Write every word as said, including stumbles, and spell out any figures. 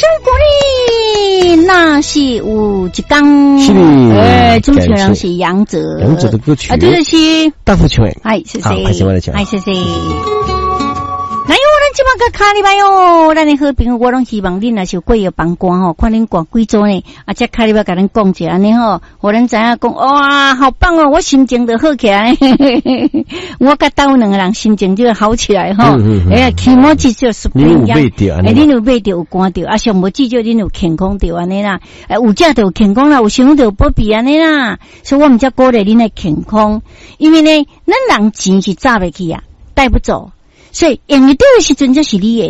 中国里那是有一缸， 是的， 哎，主持人是杨哲， 杨哲的歌曲啊，对的是大富全， 哎，谢谢， 好，开始我来讲， 哎，谢谢。那有咱即马个卡礼拜哟，咱的好朋友，我拢希望恁若是有过要帮歌吼，看恁歌几组呢？啊，这卡礼拜甲恁讲者安尼吼，互咱知影讲哇，好棒哦，我心情就好起来，我甲斗两个人心情就好起来吼。哎呀，起码至少是不一样。哎，恁有买着有歌着，啊，上无至少恁有健康着安尼啦。哎，有食着有健康啦，有想着有保庇安尼啦。所以我们才鼓励恁的健康，因为呢，咱人钱是砸袂去啊，带不走。所以用得到的时阵，就是你的。